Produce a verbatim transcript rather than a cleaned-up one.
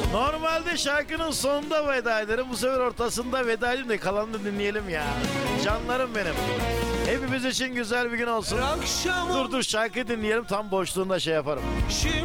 Normalde şarkının sonunda veda ederim. Bu sefer ortasında veda edeyim de kalanını dinleyelim ya. Canlarım benim. Hepimiz için güzel bir gün olsun. Dur dur şarkı dinleyelim, tam boşluğunda şey yaparım.